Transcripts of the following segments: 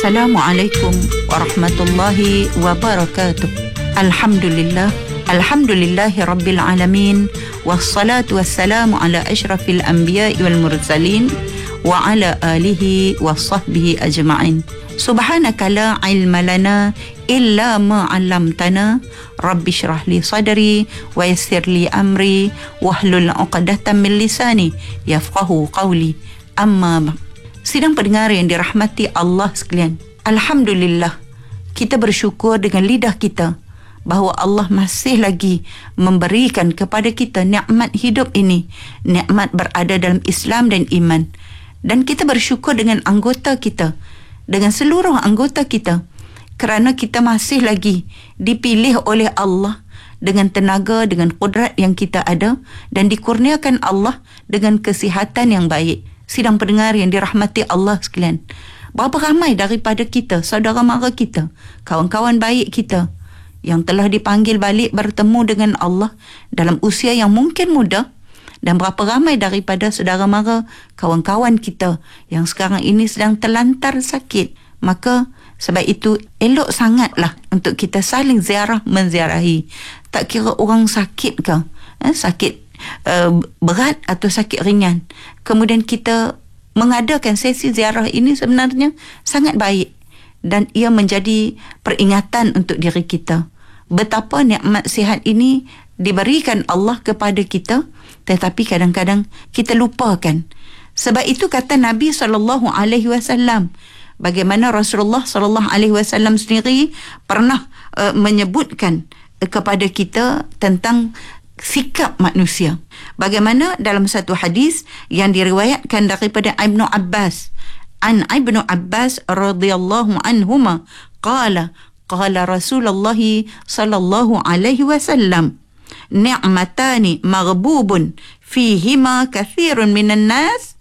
Assalamualaikum warahmatullahi wabarakatuh. Alhamdulillah. Alhamdulillahi rabbil alamin. Wassalatu wassalamu ala asyrafil anbiya'i wal mursalin wa ala alihi wa sahbihi ajma'in. Subhanaka la ilma lana illa ma 'allamtana. Rabbi shrah li sadri wa yassir li amri wahlul 'uqdatam min lisani yafqahu qawli. Amma sidang pendengar yang dirahmati Allah sekalian, alhamdulillah, kita bersyukur dengan lidah kita bahawa Allah masih lagi memberikan kepada kita nikmat hidup ini, nikmat berada dalam Islam dan iman. Dan kita bersyukur dengan anggota kita, dengan seluruh anggota kita, kerana kita masih lagi dipilih oleh Allah dengan tenaga, dengan kudrat yang kita ada, dan dikurniakan Allah dengan kesihatan yang baik. Sidang pendengar yang dirahmati Allah sekalian, berapa ramai daripada kita, saudara mara kita, kawan-kawan baik kita yang telah dipanggil balik bertemu dengan Allah dalam usia yang mungkin muda, dan berapa ramai daripada saudara mara, kawan-kawan kita yang sekarang ini sedang terlantar sakit. Maka sebab itu elok sangatlah untuk kita saling ziarah menziarahi. Tak kira orang sakit ke, sakit berat atau sakit ringan, kemudian kita mengadakan sesi ziarah ini sebenarnya sangat baik, dan ia menjadi peringatan untuk diri kita betapa nikmat sihat ini diberikan Allah kepada kita, tetapi kadang-kadang kita lupakan. Sebab itu kata Nabi SAW, bagaimana Rasulullah SAW sendiri pernah menyebutkan kepada kita tentang sikap manusia. Bagaimana dalam satu hadis yang diriwayatkan daripada Ibnu Abbas, an Ibnu Abbas radhiyallahu anhuma qala Rasulullah sallallahu alaihi wasallam, ni'matani maghbubun fihima kathirun minan nas,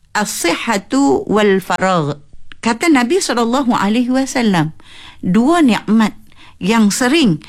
as-sihhatu wal faragh. Kata Nabi sallallahu alaihi wasallam, dua nikmat yang sering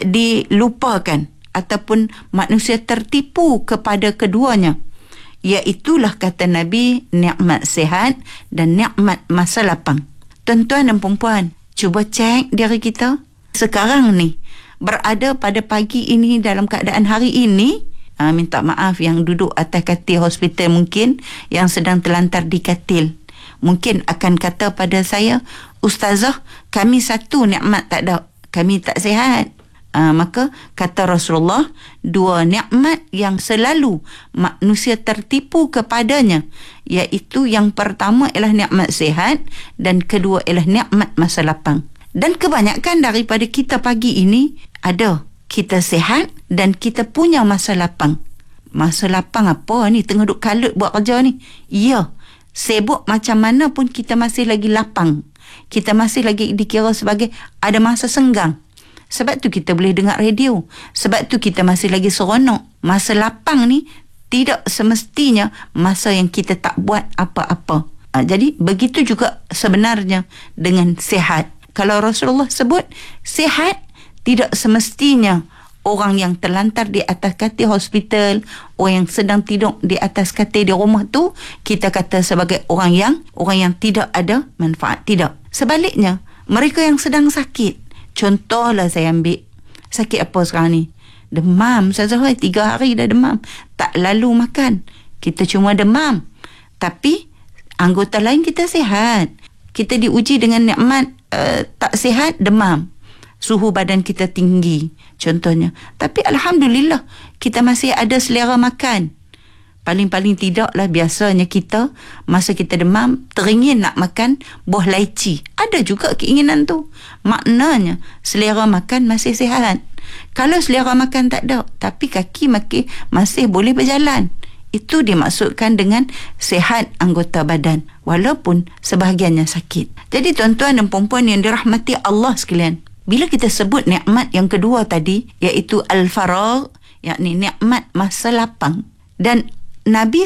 dilupakan ataupun manusia tertipu kepada keduanya, iaitulah kata Nabi, nikmat sihat dan nikmat masa lapang. Tuan-tuan dan puan-puan, cuba cek diri kita sekarang ni, berada pada pagi ini dalam keadaan hari ini. Minta maaf yang duduk atas katil hospital, mungkin yang sedang terlantar di katil, mungkin akan kata pada saya, Ustazah, kami satu nikmat tak ada, kami tak sihat. Maka kata Rasulullah, dua nikmat yang selalu manusia tertipu kepadanya, iaitu yang pertama ialah nikmat sihat dan kedua ialah nikmat masa lapang. Dan kebanyakan daripada kita pagi ini ada, kita sihat dan kita punya masa lapang. Masa lapang apa ni? Tengah duk kalut buat kerja ni. Ya, sibuk macam mana pun kita masih lagi lapang. Kita masih lagi dikira sebagai ada masa senggang. Sebab tu kita boleh dengar radio. Sebab tu kita masih lagi seronok. Masa lapang ni tidak semestinya masa yang kita tak buat apa-apa. Jadi begitu juga sebenarnya dengan sihat. Kalau Rasulullah sebut sihat, tidak semestinya orang yang terlantar di atas katil hospital, orang yang sedang tidur di atas katil di rumah tu kita kata sebagai orang yang tidak ada manfaat. Tidak. Sebaliknya, mereka yang sedang sakit, contohlah saya ambil, sakit apa sekarang ni? Demam, Ustazah, 3 hari dah demam. Tak lalu makan, kita cuma demam. Tapi anggota lain kita sihat. Kita diuji dengan nikmat tak sihat, demam. Suhu badan kita tinggi, contohnya. Tapi Alhamdulillah, kita masih ada selera makan. Paling-paling tidaklah biasanya kita, masa kita demam, teringin nak makan buah laici. Ada juga keinginan tu. Maknanya, selera makan masih sihat. Kalau selera makan tak ada, tapi kaki masih boleh berjalan. Itu dimaksudkan dengan sihat anggota badan, walaupun sebahagiannya sakit. Jadi tuan-tuan dan puan-puan yang dirahmati Allah sekalian, bila kita sebut nikmat yang kedua tadi, iaitu al-faragh, yakni nikmat masa lapang. Dan Nabi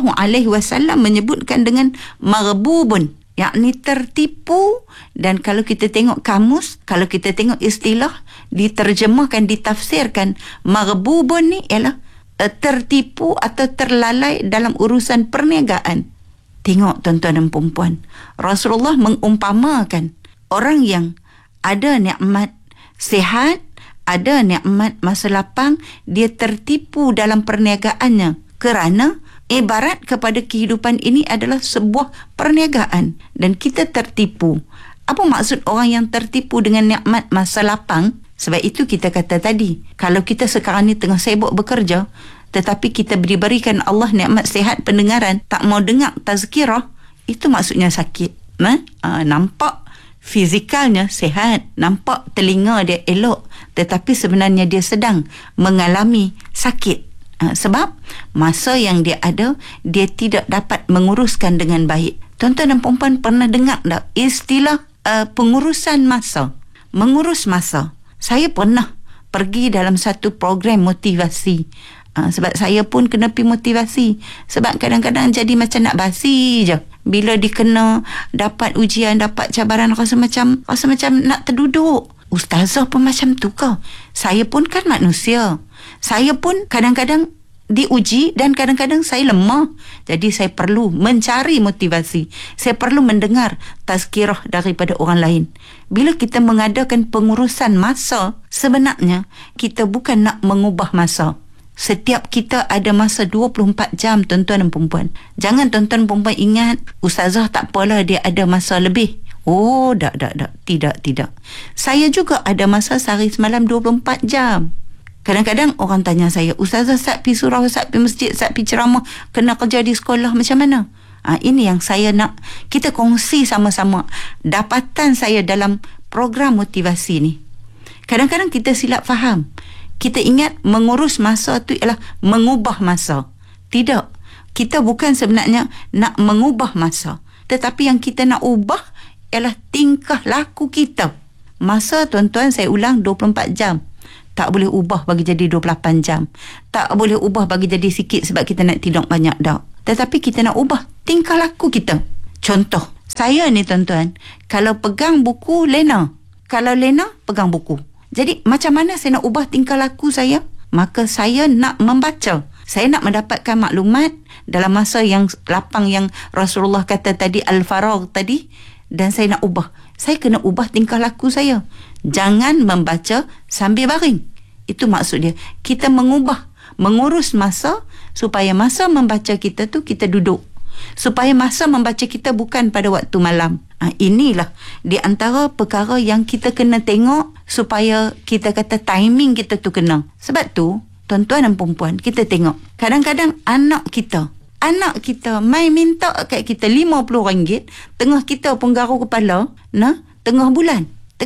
SAW menyebutkan dengan maghbubun, yakni tertipu. Dan kalau kita tengok kamus, kalau kita tengok istilah, diterjemahkan, ditafsirkan, maghbubun ni ialah tertipu atau terlalai dalam urusan perniagaan. Tengok tuan-tuan dan puan-puan, Rasulullah mengumpamakan orang yang ada nikmat sihat, ada nikmat masa lapang, dia tertipu dalam perniagaannya kerana ibarat kepada kehidupan ini adalah sebuah perniagaan dan kita tertipu. Apa maksud orang yang tertipu dengan nikmat masa lapang? Sebab itu kita kata tadi, kalau kita sekarang ni tengah sibuk bekerja, tetapi kita diberikan Allah nikmat sihat pendengaran, tak mau dengar tazkirah, itu maksudnya sakit. Nampak fizikalnya sihat, nampak telinga dia elok, tetapi sebenarnya dia sedang mengalami sakit. Sebab masa yang dia ada, dia tidak dapat menguruskan dengan baik. Tuan-tuan dan puan-puan pernah dengar tak istilah pengurusan masa? Mengurus masa. Saya pernah pergi dalam satu program motivasi. Sebab saya pun kena pergi motivasi. Sebab kadang-kadang jadi macam nak basi je. Bila dikena dapat ujian, dapat cabaran, rasa macam nak terduduk. Ustazah pun macam tu ke? Saya pun kan manusia. Saya pun kadang-kadang diuji dan kadang-kadang saya lemah. Jadi saya perlu mencari motivasi. Saya perlu mendengar tazkirah daripada orang lain. Bila kita mengadakan pengurusan masa, sebenarnya kita bukan nak mengubah masa. Setiap kita ada masa 24 jam tuan-tuan dan perempuan. Jangan tuan-tuan dan perempuan ingat ustazah tak apalah dia ada masa lebih. Oh, tak. Tidak. Saya juga ada masa sehari semalam 24 jam. Kadang-kadang orang tanya saya, ustazah Ustaz pergi surau, Ustaz pergi masjid, Ustaz pergi ceramah, kena kerja di sekolah, macam mana? Ini yang saya nak kita kongsi sama-sama dapatan saya dalam program motivasi ni. Kadang-kadang kita silap faham. Kita ingat mengurus masa tu ialah mengubah masa. Tidak. Kita bukan sebenarnya nak mengubah masa. Tetapi yang kita nak ubah ialah tingkah laku kita. Masa tuan-tuan saya ulang 24 jam. Tak boleh ubah bagi jadi 28 jam. Tak boleh ubah bagi jadi sikit sebab kita nak tidur banyak dah. Tetapi kita nak ubah tingkah laku kita. Contoh, saya ni tuan-tuan, kalau pegang buku lena. Kalau lena, pegang buku. Jadi macam mana saya nak ubah tingkah laku saya? Maka saya nak membaca. Saya nak mendapatkan maklumat dalam masa yang lapang yang Rasulullah kata tadi, al-faragh tadi. Dan saya nak ubah. Saya kena ubah tingkah laku saya. Jangan membaca sambil baring. Itu maksud dia. Kita mengurus masa supaya masa membaca kita tu kita duduk. Supaya masa membaca kita bukan pada waktu malam. Inilah di antara perkara yang kita kena tengok supaya kita kata timing kita tu kena. Sebab tu, tuan-tuan dan perempuan, kita tengok. Kadang-kadang anak kita mai minta kat kita RM50, tengah kita pun garu kepala, tengah bulan,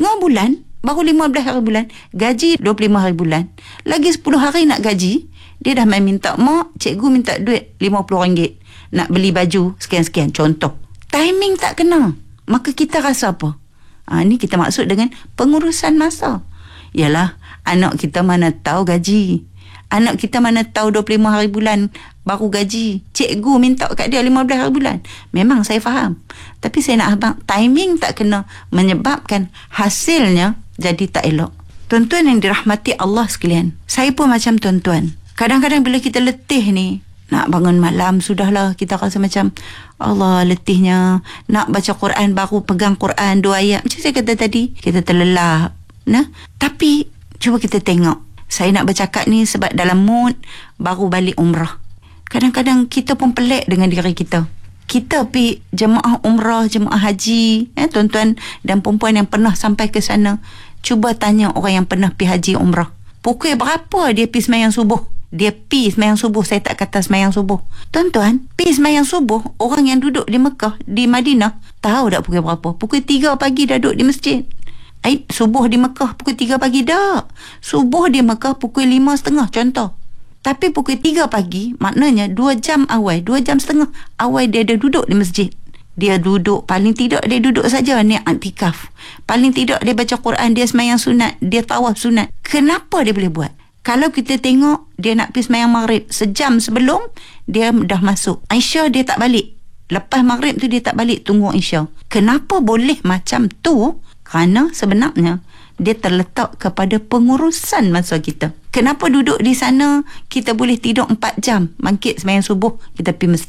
baru 15 hari bulan, gaji 25 hari bulan, lagi 10 hari nak gaji, dia dah main minta, mak, cikgu minta duit RM50 nak beli baju sekian-sekian. Contoh, timing tak kena, maka kita rasa apa? Ni kita maksud dengan pengurusan masa. Yalah, anak kita mana tahu gaji, anak kita mana tahu 25 hari bulan baru gaji. Cikgu minta kat dia 15 hari bulan. Memang saya faham. Tapi saya nak abang, timing tak kena menyebabkan hasilnya jadi tak elok. Tuan-tuan yang dirahmati Allah sekalian, saya pun macam tuan-tuan. Kadang-kadang bila kita letih ni, nak bangun malam, sudahlah kita rasa macam Allah letihnya. Nak baca Quran, baru pegang Quran 2 ayat. Macam saya kata tadi, kita terlelap. Tapi cuba kita tengok. Saya nak bercakap ni sebab dalam mood baru balik umrah. Kadang-kadang kita pun pelik dengan diri kita. Kita pergi jemaah umrah, jemaah haji. Tuan-tuan dan perempuan yang pernah sampai ke sana, cuba tanya orang yang pernah pergi haji umrah. Pukul berapa dia pergi semayang subuh? Dia pergi semayang subuh, saya tak kata semayang subuh. Tuan-tuan, pergi semayang subuh, orang yang duduk di Mekah, di Madinah, tahu tak pukul berapa? Pukul 3 pagi dah duduk di masjid. Subuh di Mekah pukul 3 pagi dah. Subuh di Mekah pukul 5.30 contoh. Tapi pukul 3 pagi, maknanya 2 jam awal, 2 jam setengah awal dia ada duduk di masjid. Dia duduk, paling tidak dia duduk saja ni i'tikaf. Paling tidak dia baca Quran, dia semayang sunat, dia tawaf sunat. Kenapa dia boleh buat? Kalau kita tengok, dia nak pergi semayang maghrib, sejam sebelum, dia dah masuk. Isya dia tak balik. Lepas maghrib tu dia tak balik, tunggu Isya. Kenapa boleh macam tu? Kerana sebenarnya dia terletak kepada pengurusan masa kita. Kenapa duduk di sana kita boleh tidur 4 jam, bangkit sembahyang subuh, kita pergi masjid.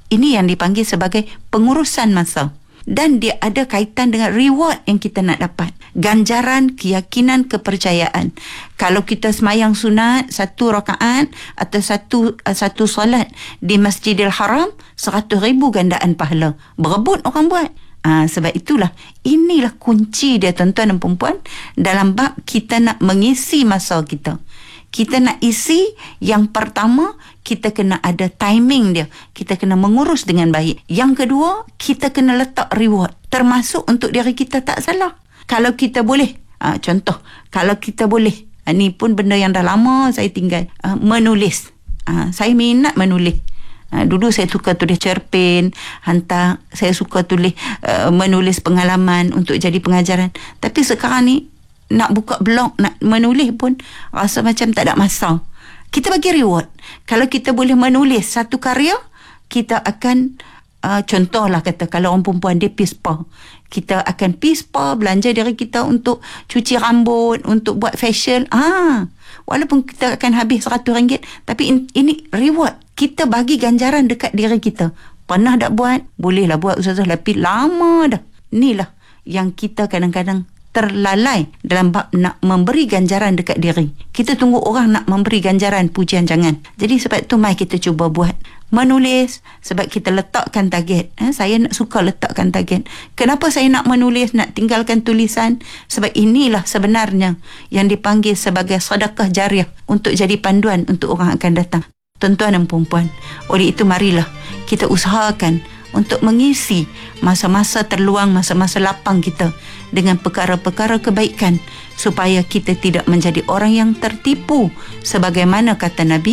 Ini yang dipanggil sebagai pengurusan masa. Dan dia ada kaitan dengan reward yang kita nak dapat. Ganjaran, keyakinan, kepercayaan. Kalau kita semayang sunat 1 rakaat atau satu solat di Masjidil Haram, 100,000 gandaan pahala. Berebut orang buat. Sebab itulah, inilah kunci dia tuan-tuan dan perempuan dalam bab kita nak mengisi masa kita. Kita nak isi, yang pertama, kita kena ada timing dia. Kita kena mengurus dengan baik. Yang kedua, kita kena letak reward. Termasuk untuk diri kita tak salah. Kalau kita boleh, contoh, kalau kita boleh, ni pun benda yang dah lama saya tinggal, menulis. Saya minat menulis. Dulu saya suka tulis cerpen, hantar. Saya suka tulis, menulis pengalaman untuk jadi pengajaran. Tapi sekarang ni, nak buka blog, nak menulis pun rasa macam tak ada masa. Kita bagi reward. Kalau kita boleh menulis satu karya, kita akan, contohlah kata, kalau orang perempuan dia pergi spa, kita akan pergi spa, belanja diri kita untuk cuci rambut, untuk buat facial. Walaupun kita akan habis RM100, tapi ini reward. Kita bagi ganjaran dekat diri kita. Pernah tak buat? Bolehlah buat, ustazah, tapi lama dah. Inilah yang kita kadang-kadang terlalai dalam bab nak memberi ganjaran dekat diri. Kita tunggu orang nak memberi ganjaran, pujian, jangan. Jadi sebab tu mai kita cuba buat menulis, sebab kita letakkan target. Saya nak suka letakkan target. Kenapa saya nak menulis, nak tinggalkan tulisan? Sebab inilah sebenarnya yang dipanggil sebagai sedekah jariah, untuk jadi panduan untuk orang akan datang. Tuan-tuan dan perempuan, oleh itu marilah kita usahakan untuk mengisi masa-masa terluang, masa-masa lapang kita dengan perkara-perkara kebaikan, supaya kita tidak menjadi orang yang tertipu sebagaimana kata Nabi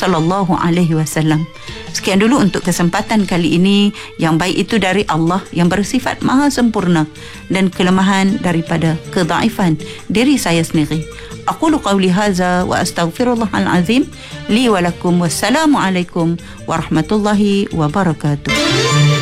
SAW. Sekian dulu untuk kesempatan kali ini. Yang baik itu dari Allah yang bersifat maha sempurna, dan kelemahan daripada kedaifan diri saya sendiri. Aqulu qawli hadza wa astaghfirullahal azim li wa lakum. Wassalamualaikum warahmatullahi wabarakatuh.